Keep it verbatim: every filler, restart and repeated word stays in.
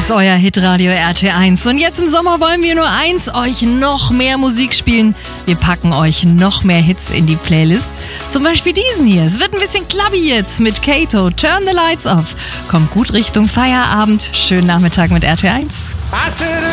ist euer Hitradio R T eins. Und jetzt im Sommer wollen wir nur eins, euch noch mehr Musik spielen. Wir packen euch noch mehr Hits in die Playlist. Zum Beispiel diesen hier. Es wird ein bisschen clubby jetzt mit Kato. Turn the Lights Off. Kommt gut Richtung Feierabend. Schönen Nachmittag mit R T eins. I said